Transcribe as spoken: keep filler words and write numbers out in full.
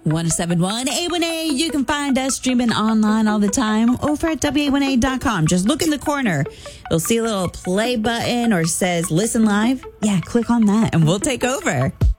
one oh seven point one A one A. You can find us streaming online all the time over at W A one A dot com. Just look in the corner. You'll see a little play button or says listen live. Yeah, click on that and we'll take over.